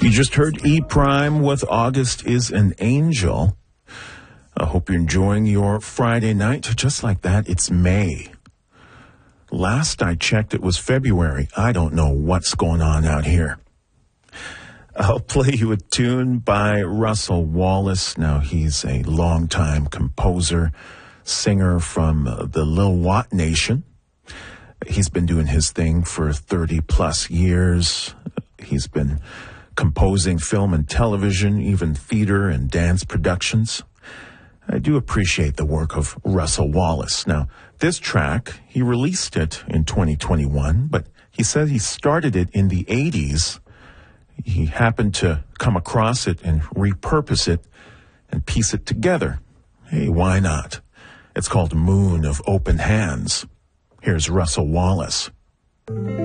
You just heard E Prime with August is an Angel. I hope you're enjoying your Friday night. Just like that, it's May. Last I checked, it was February. I don't know what's going on out here. I'll play you a tune by Russell Wallace. Now, he's a longtime composer, singer from the Lil Watt Nation. He's been doing his thing for 30-plus years. He's been composing film and television, even theater and dance productions. I do appreciate the work of Russell Wallace. Now, this track, he released it in 2021, but he said he started it in the 80s. He happened to come across it and repurpose it and piece it together. Hey, why not? It's called Moon of Open Hands. Here's Russell Wallace.